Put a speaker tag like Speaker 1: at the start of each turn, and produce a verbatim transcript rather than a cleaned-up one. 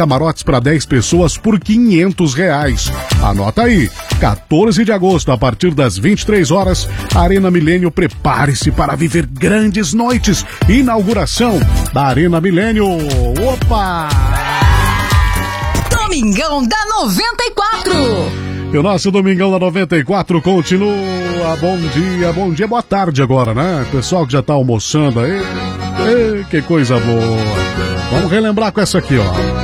Speaker 1: camarotes para dez pessoas por quinhentos reais. Anota aí, quatorze de agosto, a partir das vinte e três horas, Arena Milênio, prepare-se para viver grandes noites. Inauguração da Arena Milênio. Opa!
Speaker 2: Domingão da noventa e quatro.
Speaker 1: E o nosso Domingão da noventa e quatro continua. Bom dia, bom dia, boa tarde agora, né? Pessoal que já tá almoçando aí. Ei, que coisa boa. Vamos relembrar com essa aqui, ó.